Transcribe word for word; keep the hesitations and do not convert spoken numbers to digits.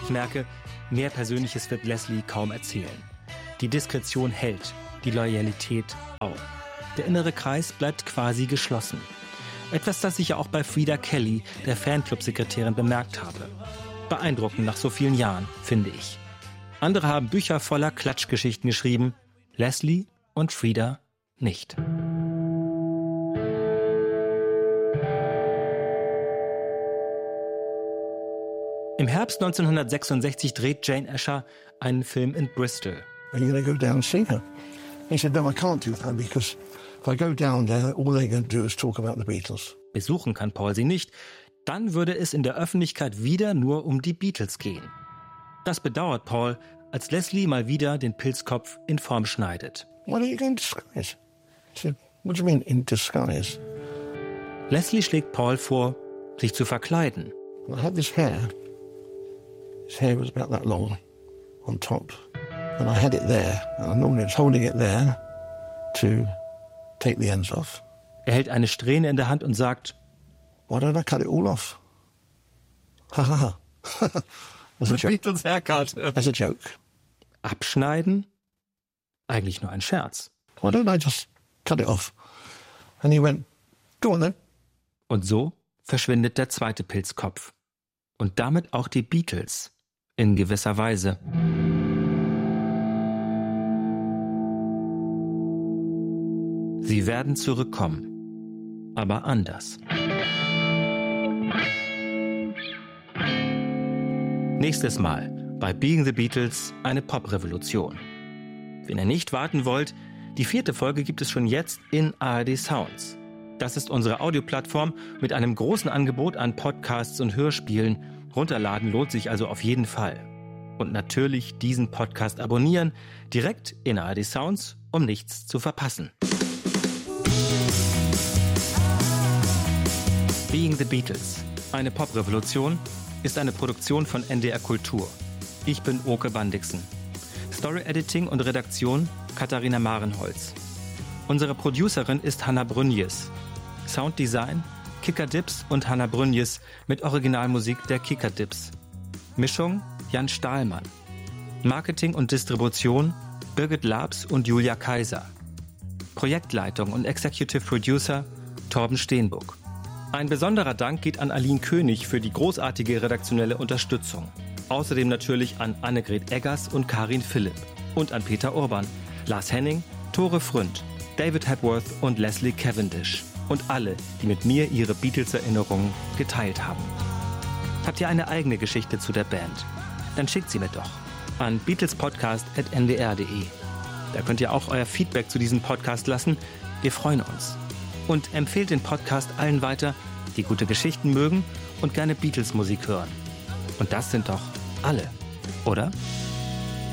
Ich merke, mehr Persönliches wird Leslie kaum erzählen. Die Diskretion hält, die Loyalität auch. Der innere Kreis bleibt quasi geschlossen. Etwas, das ich ja auch bei Frida Kelly, der Fanclub-Sekretärin, bemerkt habe. Beeindruckend nach so vielen Jahren, finde ich. Andere haben Bücher voller Klatschgeschichten geschrieben, Leslie und Frida nicht. Im Herbst neunzehnhundertsechsundsechzig dreht Jane Asher einen Film in Bristol. Are you going to go down and see her? He said, no, I can't do that because if I go down there, all they're going to do is talk about the Beatles. Besuchen kann Paul sie nicht. Dann würde es in der Öffentlichkeit wieder nur um die Beatles gehen. Das bedauert Paul, als Leslie mal wieder den Pilzkopf in Form schneidet. What are you going to disguise? He said, what do you mean in disguise? Leslie schlägt Paul vor, sich zu verkleiden. I had this hair. His hair was about that long on top. And I had it there. And I normally was holding it there to take the ends off. Er hält eine Strähne in der Hand und sagt, why don't I cut it all off? Ha ha ha. As a joke. As a joke. Abschneiden? Eigentlich nur ein Scherz. Why don't I just cut it off? And he went, go on then. Und so verschwindet der zweite Pilzkopf. Und damit auch die Beatles. In gewisser Weise. Sie werden zurückkommen. Aber anders. Nächstes Mal bei Being the Beatles eine Pop-Revolution. Wenn ihr nicht warten wollt, die vierte Folge gibt es schon jetzt in A R D Sounds. Das ist unsere Audioplattform mit einem großen Angebot an Podcasts und Hörspielen. Runterladen lohnt sich also auf jeden Fall. Und natürlich diesen Podcast abonnieren, direkt in A R D Sounds, um nichts zu verpassen. Being the Beatles, eine Pop-Revolution, ist eine Produktion von N D R Kultur. Ich bin Oke Bandixen. Story-Editing und Redaktion Katharina Marenholz. Unsere Producerin ist Hanna Brünjes. Sounddesign Kicker Dips und Hanna Brünjes mit Originalmusik der Kicker Dips. Mischung Jan Stahlmann. Marketing und Distribution Birgit Labs und Julia Kaiser. Projektleitung und Executive Producer Torben Steenbuck. Ein besonderer Dank geht an Aline König für die großartige redaktionelle Unterstützung. Außerdem natürlich an Annegret Eggers und Karin Philipp. Und an Peter Urban, Lars Henning, Tore Fründ, David Hepworth und Leslie Cavendish. Und alle, die mit mir ihre Beatles-Erinnerungen geteilt haben. Habt ihr eine eigene Geschichte zu der Band? Dann schickt sie mir doch an beatlespodcast at n d r punkt d e. Da könnt ihr auch euer Feedback zu diesem Podcast lassen. Wir freuen uns. Und empfehlt den Podcast allen weiter, die gute Geschichten mögen und gerne Beatles-Musik hören. Und das sind doch alle, oder?